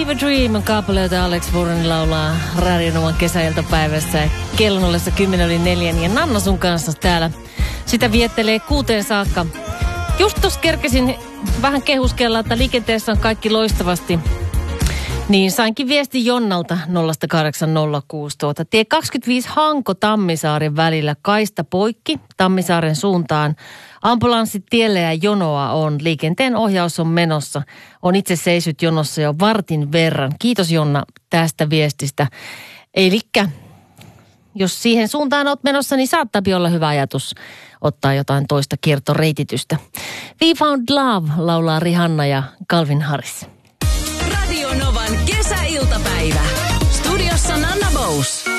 Fever Dream kappaleita Alex Warren laulaa radionoman kesäiltapäivässä. Kello 10:04 ja Nanna sun kanssa täällä sitä viettelee 6 saakka. Just tuossa kerkesin vähän kehuskella, että liikenteessä on kaikki loistavasti. Niin sainkin viesti Jonnalta 08060. Tie 25 Hanko-Tammisaaren välillä kaista poikki Tammisaaren suuntaan. Ambulanssit tielle ja jonoa on. Liikenteen ohjaus on menossa. On itse seisyt jonossa jo vartin verran. Kiitos Jonna tästä viestistä. Elikkä jos siihen suuntaan olet menossa, niin saattaa olla hyvä ajatus ottaa jotain toista kiertoreititystä. We Found Love laulaa Rihanna ja Calvin Harris. Radio Novan kesäiltapäivä. Studiossa Nanna Bous.